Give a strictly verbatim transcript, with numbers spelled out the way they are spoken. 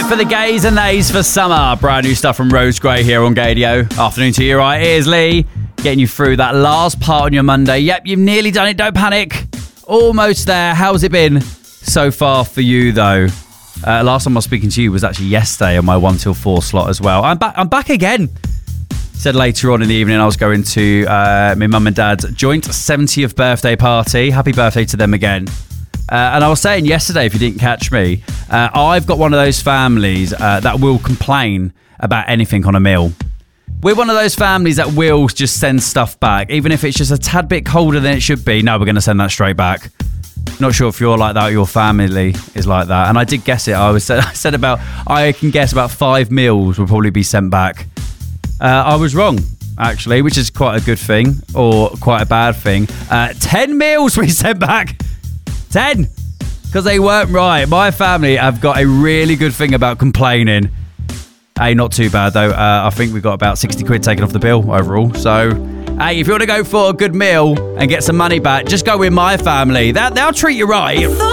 it for the gays and nays for summer. Brand new stuff from Rose Gray here on Gadio. Afternoon to you, right? Here's Lee, getting you through that last part on your Monday. Yep, you've nearly done it. Don't panic. Almost there. How's it been so far for you, though? Uh, last time I was speaking to you was actually yesterday on my one till four slot as well. I'm back. I'm back again. Said later on in the evening I was going to uh, my mum and dad's joint seventieth birthday party. Happy birthday to them again. Uh, and I was saying yesterday, if you didn't catch me, uh, I've got one of those families uh, that will complain about anything on a meal. We're one of those families that will just send stuff back, even if it's just a tad bit colder than it should be. No, we're going to send that straight back. Not sure if you're like that or your family is like that. And I did guess it. I was I said about, I can guess about five meals will probably be sent back. Uh, I was wrong, actually, which is quite a good thing or quite a bad thing. Uh, ten meals we sent back. ten, because they weren't right. My family have got a really good thing about complaining. Hey, not too bad though. Uh, I think we've got about sixty quid taken off the bill overall. So, hey, if you want to go for a good meal and get some money back, just go with my family. That they'll treat you right.